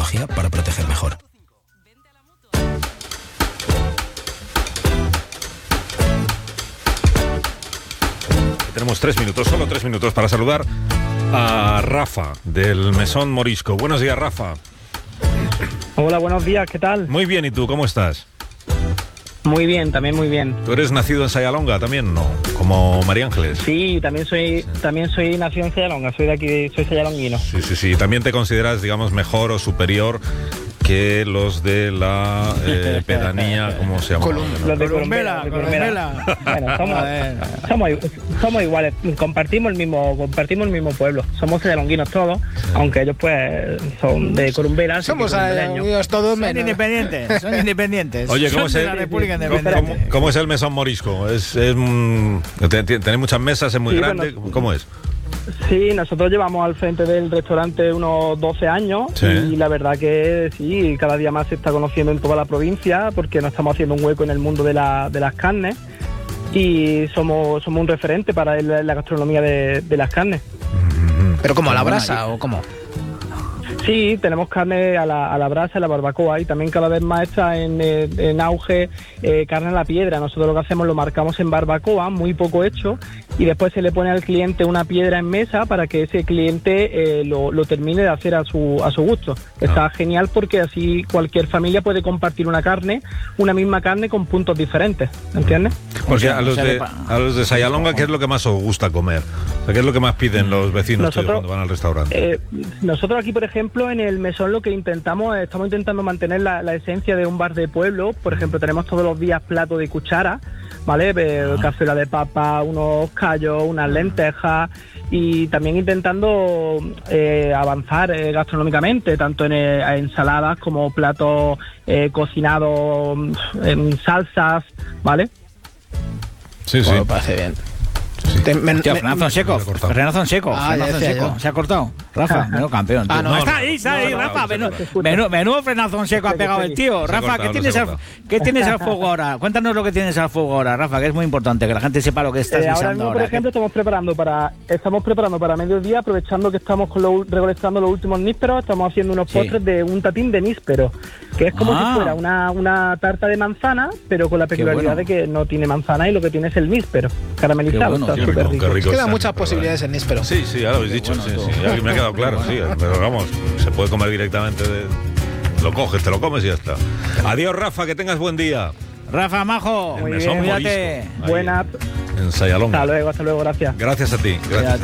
tecnología para proteger mejor. Tenemos 3 minutos, solo 3 minutos para saludar a Rafa del Mesón Morisco. Buenos días, Rafa. Hola, buenos días, ¿qué tal? Muy bien, ¿y tú cómo estás? Muy bien, también muy bien. ¿Tú eres nacido en Sayalonga también, no? Como María Ángeles. Sí, también soy nacido en Sayalonga, soy de aquí, soy sayalonguino. Sí. ¿También te consideras, digamos, mejor o superior que los de la pedanía, ¿cómo se llama? Los de Columbela. Bueno, somos iguales, compartimos el mismo pueblo. Somos sayalonguinos todos, aunque ellos pues son de Columbela. Somos sayalonguinos todos, son independientes. Oye, ¿cómo es el Mesón Morisco? ¿Tenéis muchas mesas? ¿Es muy grande? Bueno, ¿cómo es? Sí, nosotros llevamos al frente del restaurante unos 12 años y la verdad que sí, cada día más se está conociendo en toda la provincia porque nos estamos haciendo un hueco en el mundo de las carnes y somos un referente para la gastronomía de las carnes. ¿Pero como a la brasa o cómo? Sí, tenemos carne a la brasa, a la barbacoa y también cada vez más está en auge carne a la piedra. Nosotros lo que hacemos lo marcamos en barbacoa, muy poco hecho, y después se le pone al cliente una piedra en mesa para que ese cliente lo termine de hacer a su gusto. Está genial porque así cualquier familia puede compartir una misma carne con puntos diferentes, ¿entiendes? Porque a los de Sayalonga, ¿qué es lo que más os gusta comer? O sea, ¿qué es lo que más piden los vecinos cuando van al restaurante? Nosotros aquí, por ejemplo, en el mesón lo que estamos intentando mantener la esencia de un bar de pueblo. Por ejemplo, tenemos todos los días plato de cuchara, ¿vale? Cazuela de papa, unos callos, unas lentejas y también intentando avanzar gastronómicamente, tanto en ensaladas como platos cocinados en salsas, ¿vale? Sí. Bueno, parece bien. Fernando Seco. Se ha cortado. Rafa, menudo campeón. Está ahí, Rafa. Menudo Fernando Seco ha pegado el tío. Rafa, ¿qué tienes al fuego ahora? Cuéntanos lo que tienes al fuego ahora, Rafa, que es muy importante que la gente sepa lo que estás ahora mismo, por ejemplo, estamos preparando para mediodía, aprovechando que estamos recolectando los últimos nísperos, estamos haciendo unos postres de un tatín de níspero, que es como si fuera una tarta de manzana, pero con la peculiaridad de que no tiene manzana y lo que tiene es el níspero caramelizado. Qué rico. Quedan muchas posibilidades en níspero. Sí, ya lo habéis dicho. Ya me ha quedado claro, sí. Pero vamos, se puede comer directamente lo coges, te lo comes y ya está. Adiós, Rafa, que tengas buen día. Rafa, majo. Muy bien, cuídate. Buenas. En Sayalonga. Hasta luego, gracias. Gracias a ti. Gracias.